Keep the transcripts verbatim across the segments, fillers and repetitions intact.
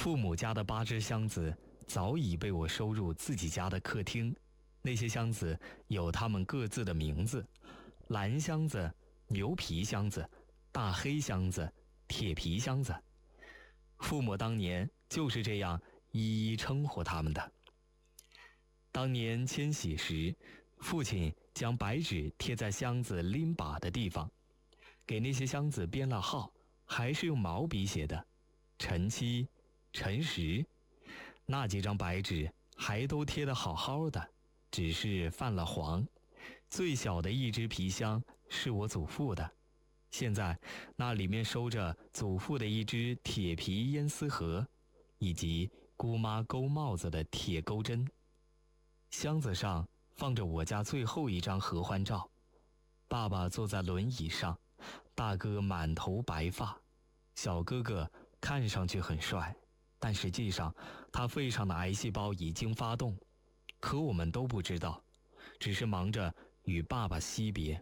父母家的八只箱子早已被我收入自己家的客厅，那些箱子有他们各自的名字：蓝箱子、牛皮箱子、大黑箱子、铁皮箱子。父母当年就是这样一一称呼他们的。当年迁徙时，父亲将白纸贴在箱子拎把的地方，给那些箱子编了号，还是用毛笔写的，陈七、陈十。那几张白纸还都贴得好好的，只是泛了黄。最小的一只皮箱是我祖父的，现在那里面收着祖父的一只铁皮烟丝盒，以及姑妈钩帽子的铁钩针。箱子上放着我家最后一张合欢照，爸爸坐在轮椅上，大哥满头白发，小哥哥看上去很帅，但实际上他肺上的癌细胞已经发动，可我们都不知道，只是忙着与爸爸惜别。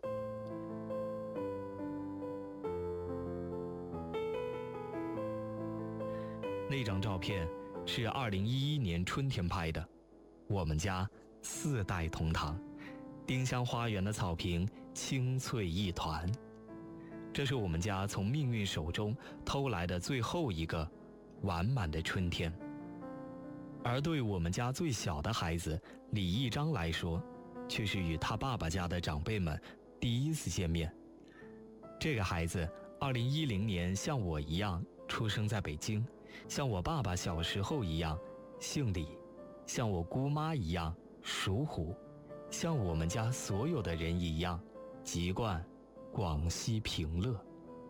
那张照片是二零一一年春天拍的，我们家四代同堂，丁香花园的草坪青翠一团。这是我们家从命运手中偷来的最后一个完满的春天。而对我们家最小的孩子李一章来说，却是与他爸爸家的长辈们第一次见面。这个孩子二零一零年像我一样出生在北京，像我爸爸小时候一样姓李，像我姑妈一样属虎，像我们家所有的人一样籍贯广西平乐。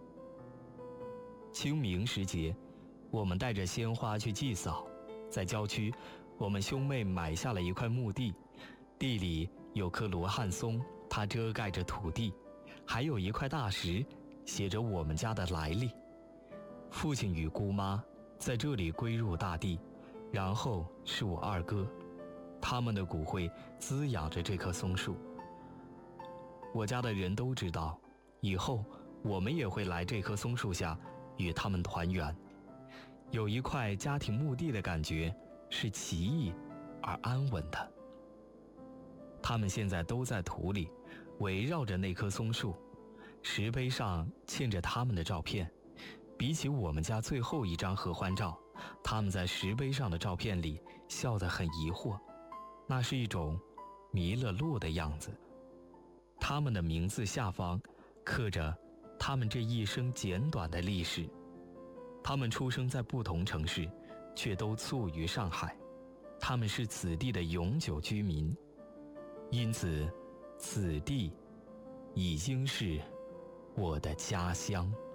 清明时节，我们带着鲜花去祭扫，在郊区，我们兄妹买下了一块墓地，地里有棵罗汉松，它遮盖着土地，还有一块大石，写着我们家的来历。父亲与姑妈在这里归入大地，然后是我二哥，他们的骨灰滋养着这棵松树。我家的人都知道，以后我们也会来这棵松树下与他们团圆。有一块家庭墓地的感觉是奇异而安稳的。他们现在都在土里，围绕着那棵松树，石碑上嵌着他们的照片。比起我们家最后一张合欢照，他们在石碑上的照片里笑得很疑惑，那是一种迷了路的样子。他们的名字下方刻着他们这一生简短的历史。他们出生在不同城市，却都卒于上海。他们是此地的永久居民，因此此地已经是我的家乡。